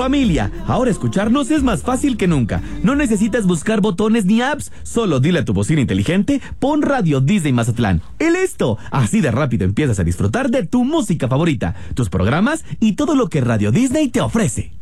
Familia, ahora escucharnos es más fácil que nunca. No necesitas buscar botones ni apps, solo dile a tu bocina inteligente, pon Radio Disney Mazatlán. ¡Y listo! Así de rápido empiezas a disfrutar de tu música favorita, tus programas y todo lo que Radio Disney te ofrece.